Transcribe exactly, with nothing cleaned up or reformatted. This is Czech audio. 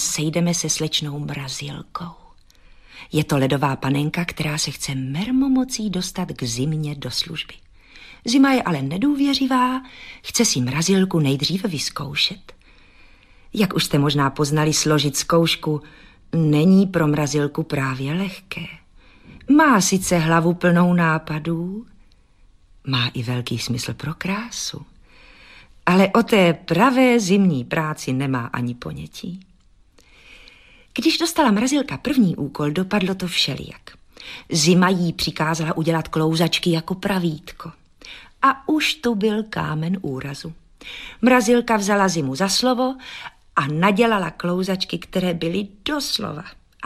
sejdeme se slečnou Mrazilkou. Je to ledová panenka, která se chce mermomocí dostat k zimě do služby. Zima je ale nedůvěřivá, chce si Mrazilku nejdříve vyzkoušet. Jak už jste možná poznali, složit zkoušku není pro Mrazilku právě lehké. Má sice hlavu plnou nápadů, má i velký smysl pro krásu, ale o té pravé zimní práci nemá ani ponětí. Když dostala Mrazilka první úkol, dopadlo to všelijak. Zima jí přikázala udělat klouzačky jako pravítko. A už tu byl kámen úrazu. Mrazilka vzala Zimu za slovo a nadělala klouzačky, které byly doslova.